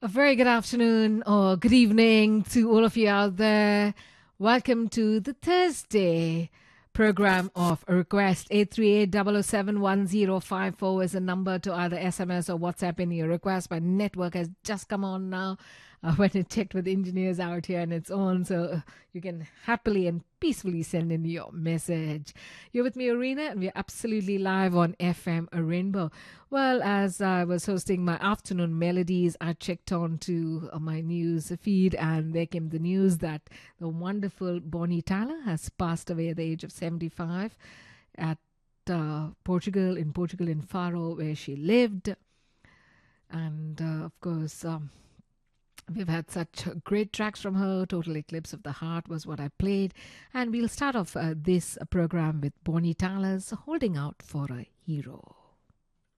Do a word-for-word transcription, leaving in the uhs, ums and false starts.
A very good afternoon or good evening to all of you out there. Welcome to the Thursday program of Request. eight three eight, zero zero seven, one zero five four is a number to either S M S or WhatsApp in your request. My network has just come on now. I went and checked with engineers out here and it's on, so uh, you can happily and peacefully send in your message. You're with me, Arena, and we're absolutely live on F M Rainbow. Well, as I was hosting my afternoon melodies, I checked on to uh, my news feed, and there came the news that the wonderful Bonnie Tyler has passed away at the age of seventy-five at uh, Portugal, in Portugal, in Faro, where she lived. And uh, of course, um, we've had such great tracks from her. Total Eclipse of the Heart was what I played. And we'll start off uh, this program with Bonnie Tyler's Holding Out for a Hero.